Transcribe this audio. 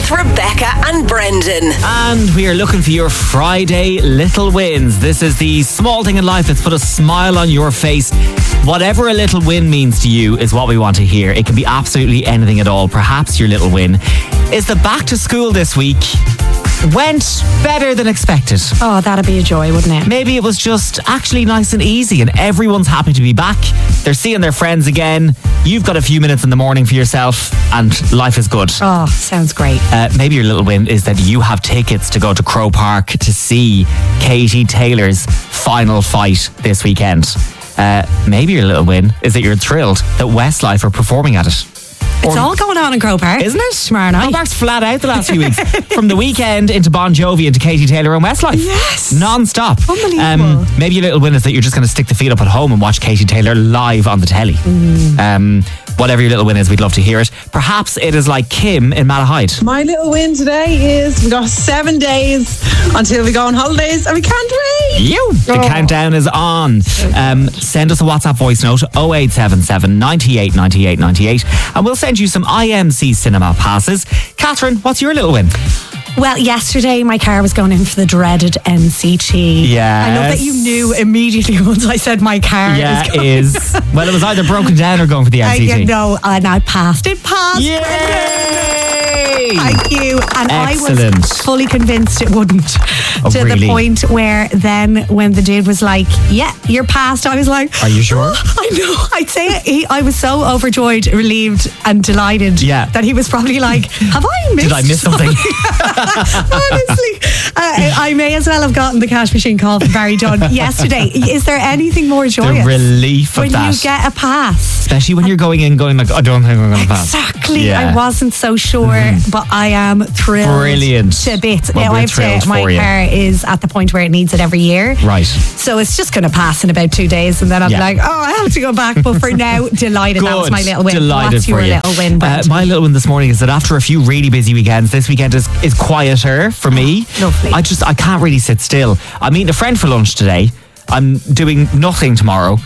with Rebecca and Brendan. And we are looking for your Friday little wins. This is the small thing in life that's put a smile on your face. Whatever a little win means to you is what we want to hear. It can be absolutely anything at all. Perhaps your little win is the back to school this week went better than expected. Oh, that'd be a joy, wouldn't it? Maybe it was just actually nice and easy and everyone's happy to be back. They're seeing their friends again. You've got a few minutes in the morning for yourself and life is good. Oh, sounds great. Maybe your little win is that you have tickets to go to Crow Park to see Katie Taylor's final fight this weekend. Maybe your little win is that you're thrilled that Westlife are performing at it. It's all going on in Crow Park. Isn't it? Tomorrow night. Crow Park's flat out the last few weeks. From the weekend into Bon Jovi into Katie Taylor and Westlife. Yes. Non-stop. Unbelievable. Maybe your little win is that you're just going to stick the feet up at home and watch Katie Taylor live on the telly. Whatever your little win is, we'd love to hear it. Perhaps it is like Kim in Malahide. My little win today is we've got 7 days until we go on holidays and we can't wait. The countdown is on. Send us a WhatsApp voice note 0877 98 98 98 and we'll send you some IMC cinema passes. Catherine, what's your little win? Well, yesterday my car was going in for the dreaded NCT. Yes. I know that you knew immediately once I said my car is going. Well, it was either broken down or going for the NCT. No, and I passed it. Yay! Thank you. And Excellent. I was fully convinced it wouldn't. To really? the point where then when the dude was like, yeah, you're passed, I was like, are you sure? I know. I'd say I was so overjoyed, relieved and delighted that he was probably like, have I missed Did I miss something? Honestly, I may as well have gotten the cash machine call from Barry Dunn yesterday. Is there anything more joyous? The relief when of that. you get a pass. Especially when you're going in going like, I don't think I'm going to pass. Exactly. Yeah. I wasn't so sure, but I am thrilled. Brilliant. To bits. Well, now, we're I have to thrilled say, my for you. car is at the point where it needs it every year. Right. So it's just going to pass in about 2 days and then I'll be like, oh, I have to go back. But for now, delighted. That was my little win. Delighted What's your for you. little win, Brent? My little win this morning is that after a few really busy weekends, this weekend is quieter for me. Lovely. I can't really sit still. I'm meeting a friend for lunch today. I'm doing nothing tomorrow.